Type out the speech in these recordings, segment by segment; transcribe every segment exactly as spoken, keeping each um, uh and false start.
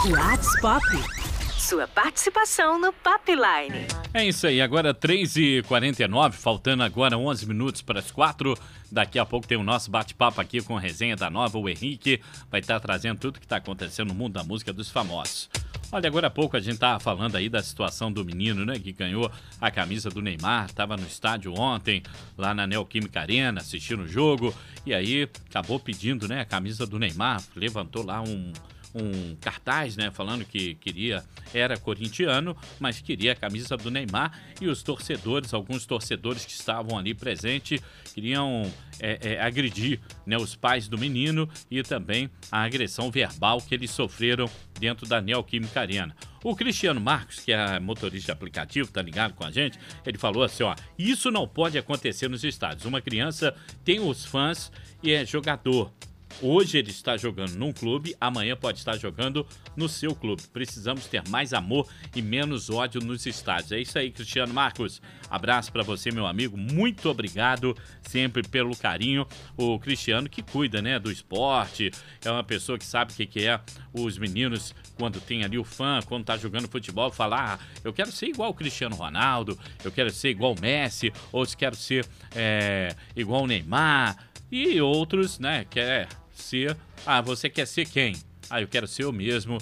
Whats Pop. Sua participação no Popline. É isso aí, agora três e quarenta e nove, faltando agora onze minutos para as quatro. Daqui a pouco tem o nosso bate-papo aqui com a resenha da Nova. O Henrique vai estar trazendo tudo que está acontecendo no mundo da música dos famosos. Olha, agora há pouco a gente estava falando aí da situação do menino, né, que ganhou a camisa do Neymar, estava no estádio ontem, lá na Neoquímica Arena, assistindo o jogo, e aí acabou pedindo, né, a camisa do Neymar, levantou lá um... um cartaz, né, falando que queria, era corintiano, mas queria a camisa do Neymar, e os torcedores, alguns torcedores que estavam ali presentes, queriam é, é, agredir, né, os pais do menino e também a agressão verbal que eles sofreram dentro da Neoquímica Arena. O Cristiano Marcos, que é motorista de aplicativo, tá ligado com a gente, ele falou assim, ó, isso não pode acontecer nos estádios. Uma criança tem os fãs e é jogador. Hoje ele está jogando num clube, amanhã pode estar jogando no seu clube. Precisamos ter mais amor e menos ódio nos estádios. É isso aí, Cristiano Marcos. Abraço para você, meu amigo. Muito obrigado sempre pelo carinho. O Cristiano que cuida, né, do esporte. É uma pessoa que sabe o que, que é os meninos quando tem ali o fã, quando tá jogando futebol, falar, ah, eu quero ser igual o Cristiano Ronaldo, eu quero ser igual o Messi, ou se quero ser é, igual o Neymar. E outros, né, quer ser... Ah, você quer ser quem? Ah, eu quero ser eu mesmo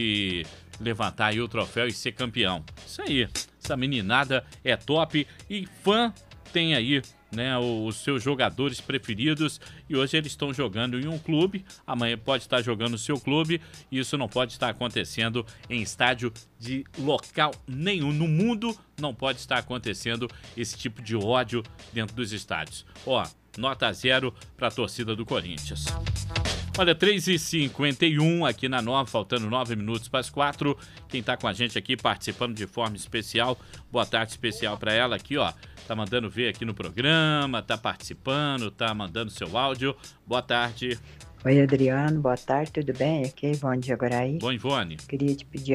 e levantar aí o troféu e ser campeão. Isso aí, essa meninada é top e fã tem aí, né, os seus jogadores preferidos e hoje eles estão jogando em um clube, amanhã pode estar jogando no seu clube e isso não pode estar acontecendo em estádio de local nenhum. No mundo não pode estar acontecendo esse tipo de ódio dentro dos estádios. Ó, nota zero para a torcida do Corinthians. Olha, três e cinquenta e um aqui na Nova, faltando nove minutos para as quatro. Quem está com a gente aqui participando de forma especial, boa tarde especial para ela aqui, ó. Tá mandando ver aqui no programa, tá participando, tá mandando seu áudio. Boa tarde. Oi, Adriano, boa tarde, tudo bem? Aqui é Ivone de Agoraí. Bom, Ivone. Queria te pedir